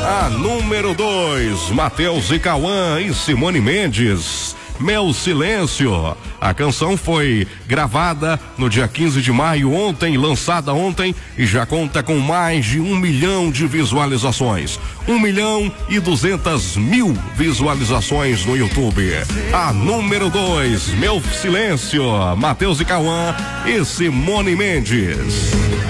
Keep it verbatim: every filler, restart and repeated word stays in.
A número dois, Matheus e Cauã e Simone Mendes, Meu Silêncio. A canção foi gravada no dia quinze de maio, ontem, lançada ontem, e já conta com mais de um milhão de visualizações. Um milhão e duzentas mil visualizações no YouTube. A número dois, Meu Silêncio, Matheus e Cauã e Simone Mendes.